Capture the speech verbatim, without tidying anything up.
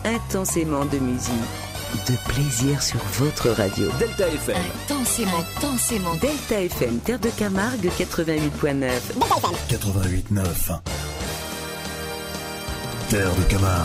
intensément de musique, de plaisir sur votre radio. Delta F M. Intensément, intensément. Delta F M, Terre de Camargue, quatre-vingt-huit virgule neuf. quatre-vingt-huit virgule neuf. Terre de Camargue.